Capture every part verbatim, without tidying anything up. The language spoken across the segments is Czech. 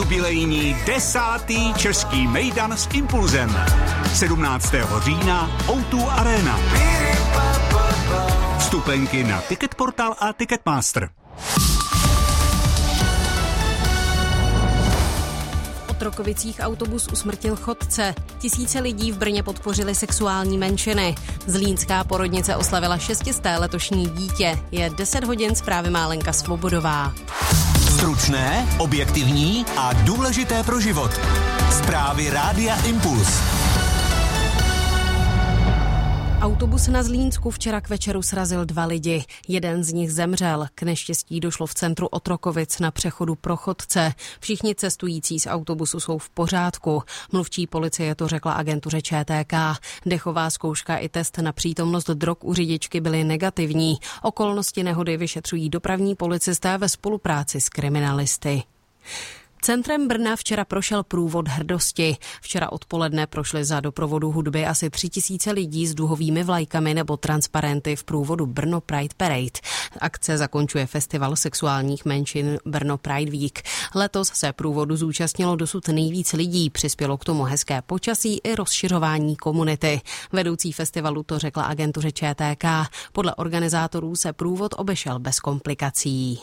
Jubilejní desátý český mejdan s Impulzem. sedmnáctého října ó dva Arena. Vstupenky na Ticketportal a Ticketmaster. V Otrokovicích autobus usmrtil chodce. Tisíce lidí v Brně podpořili sexuální menšiny. Zlínská porodnice oslavila šestisté letošní dítě. Je deset hodin, zprávy má Lenka Svobodová. Stručné, objektivní a důležité pro život. Zprávy Rádia Impuls. Autobus na Zlínsku včera k večeru srazil dva lidi. Jeden z nich zemřel. K neštěstí došlo v centru Otrokovic na přechodu pro chodce. Všichni cestující z autobusu jsou v pořádku. Mluvčí policie to řekla agentuře Č T K. Dechová zkouška i test na přítomnost drog u řidičky byly negativní. Okolnosti nehody vyšetřují dopravní policisté ve spolupráci s kriminalisty. Centrem Brna včera prošel průvod hrdosti. Včera odpoledne prošli za doprovodu hudby asi tři tisíce lidí s duhovými vlajkami nebo transparenty v průvodu Brno Pride Parade. Akce zakončuje festival sexuálních menšin Brno Pride Week. Letos se průvodu zúčastnilo dosud nejvíc lidí. Přispělo k tomu hezké počasí i rozšiřování komunity. Vedoucí festivalu to řekla agentuře Č T K. Podle organizátorů se průvod obešel bez komplikací.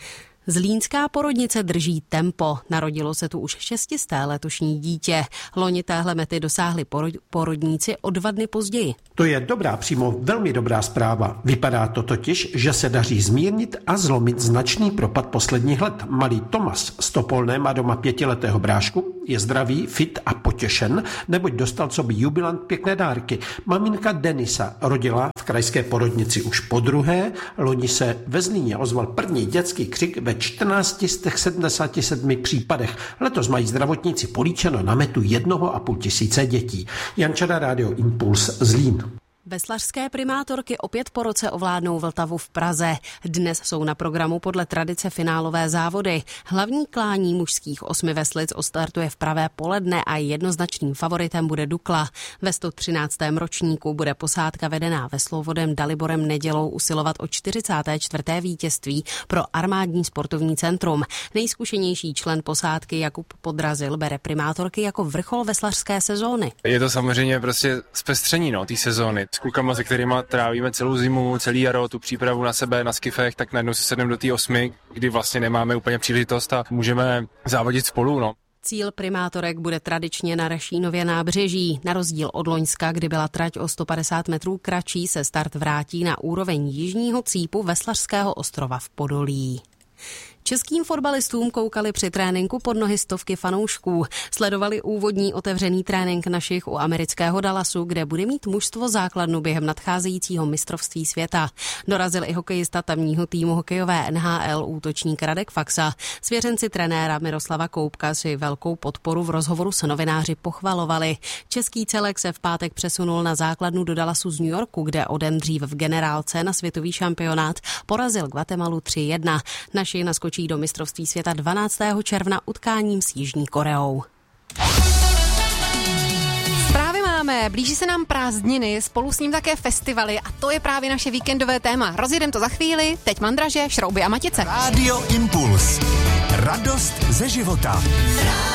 Zlínská porodnice drží tempo. Narodilo se tu už šestisté letošní dítě. Loni téhle mety dosáhli porod, porodníci o dva dny později. To je dobrá, přímo velmi dobrá zpráva. Vypadá to totiž, že se daří zmírnit a zlomit značný propad posledních let. Malý Tomas z Topolné má doma pětiletého brášku, je zdravý, fit a potěšen, neboť dostal coby jubilant pěkné dárky. Maminka Denisa rodila v krajské porodnici už podruhé. Loni se ve Zlíně ozval první dětský křik ve čtrnácti z těch sedmdesáti sedmi případech. Letos mají zdravotníci políčeno na metu jednoho a půl tisíce dětí. Jan Čada, Rádio Impuls, Zlín. Veslařské primátorky opět po roce ovládnou Vltavu v Praze. Dnes jsou na programu podle tradice finálové závody. Hlavní klání mužských osmi veslic ostartuje v pravé poledne a jednoznačným favoritem bude Dukla. Ve sto třináctém ročníku bude posádka vedená veslovodem Daliborem Nedělou usilovat o čtyřicáté čtvrté vítězství pro Armádní sportovní centrum. Nejzkušenější člen posádky Jakub Podrazil bere primátorky jako vrchol veslařské sezóny. Je to samozřejmě prostě zpestření no, té sezóny. S klukama, se kterými trávíme celou zimu, celý jaro, tu přípravu na sebe, na skifech, tak najednou se sedneme do té osmi, kdy vlastně nemáme úplně příležitost a můžeme závodit spolu. No. Cíl primátorek bude tradičně na Rašínově nábřeží. Na rozdíl od loňska, kdy byla trať o sto padesát metrů kratší, se start vrátí na úroveň jižního cípu Veslařského ostrova v Podolí. Českým fotbalistům koukali při tréninku pod nohy stovky fanoušků. Sledovali úvodní otevřený trénink našich u amerického Dallasu, kde bude mít mužstvo základnu během nadcházejícího mistrovství světa. Dorazil i hokejista tamního týmu hokejové N H L útočník Radek Faxa. Svěřenci trenéra Miroslava Koupka si velkou podporu v rozhovoru s novináři pochvalovali. Český celek se v pátek přesunul na základnu do Dallasu z New Yorku, kde o den dřív v generálce na světový šampionát porazil Guatemalu tři jedna. Naši naskočí do mistrovství světa dvanáctého června utkáním s Jižní Koreou. Zprávy máme, blíží se nám prázdniny, spolu s ním také festivaly a to je právě naše víkendové téma. Rozjedem to za chvíli, teď mandraže, šrouby a matice. Rádio Impuls. Radost ze života.